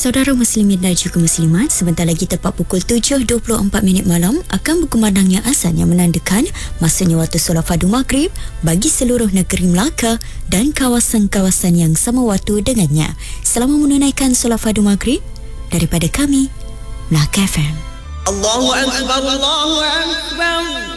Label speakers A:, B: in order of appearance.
A: Saudara muslimin dan juga muslimat, sebentar lagi tepat pukul 7.24 malam akan berkumandangnya azan yang menandakan masanya waktu solat fardu maghrib bagi seluruh negeri Melaka dan kawasan-kawasan yang sama waktu dengannya. Selamat menunaikan solat fardu maghrib daripada kami, Melaka FM.
B: Allahu Akbar, Allahu Akbar.